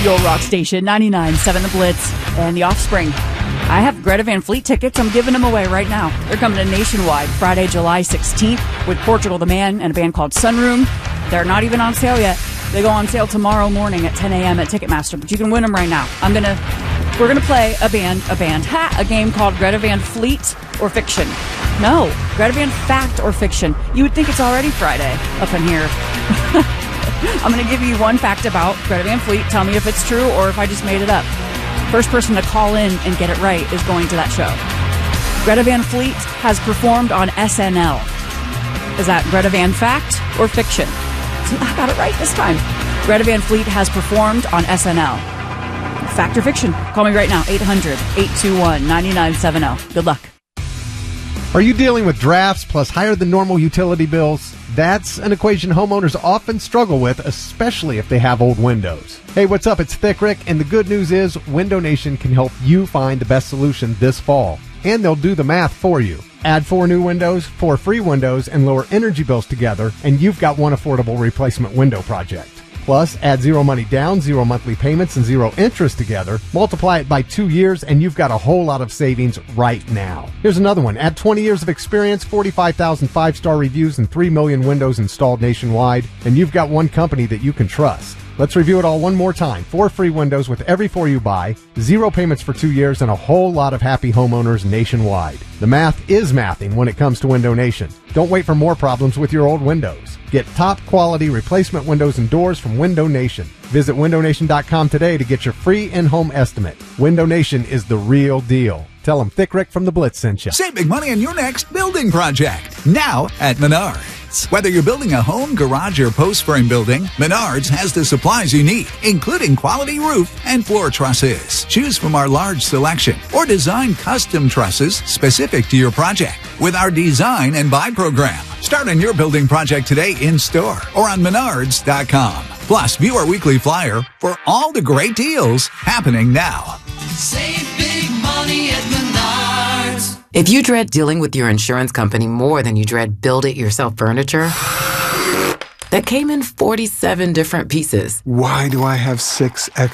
Your rock station, 99.7 The Blitz, and The Offspring. I have Greta Van Fleet tickets. I'm giving them away right now. They're coming to Nationwide Friday, July 16th with Portugal the Man and a band called Sunroom. They're not even on sale yet. They go on sale tomorrow morning at 10 a.m. at Ticketmaster, but you can win them right now. We're gonna play a game called Greta Van Fleet or Fiction. No, Greta Van Fact or Fiction. You would think it's already Friday up in here. I'm going to give you one fact about Greta Van Fleet. Tell me if it's true or if I just made it up. First person to call in and get it right is going to that show. Greta Van Fleet has performed on SNL. Is that Greta Van Fact or Fiction? See, I got it right this time. Greta Van Fleet has performed on SNL. Fact or Fiction? Call me right now, 800-821-9970. Good luck. Are you dealing with drafts plus higher than normal utility bills? That's an equation homeowners often struggle with, especially if they have old windows. Hey, what's up? It's Thick Rick, and the good news is Window Nation can help you find the best solution this fall. And they'll do the math for you. Add 4 new windows, 4 free windows, and lower energy bills together, and you've got one affordable replacement window project. Plus, add 0 money down, 0 monthly payments, and 0 interest together. Multiply it by 2 years, and you've got a whole lot of savings right now. Here's another one. Add 20 years of experience, 45,000 5-star reviews, and 3 million windows installed nationwide, and you've got one company that you can trust. Let's review it all one more time. 4 free windows with every 4 you buy, 0 payments for 2 years, and a whole lot of happy homeowners nationwide. The math is mathing when it comes to Window Nation. Don't wait for more problems with your old windows. Get top quality replacement windows and doors from Window Nation. Visit windownation.com today to get your free in-home estimate. Window Nation is the real deal. Tell them Thick Rick from the Blitz sent you. Save big money on your next building project. Now at Menards. Whether you're building a home, garage, or post frame building, Menards has the supplies you need, including quality roof and floor trusses. Choose from our large selection or design custom trusses specific to your project with our design and buy program. Start on your building project today in store or on Menards.com. Plus, view our weekly flyer for all the great deals happening now. Save big money at Menards. If you dread dealing with your insurance company more than you dread build-it-yourself furniture that came in 47 different pieces. Why do I have 6 extra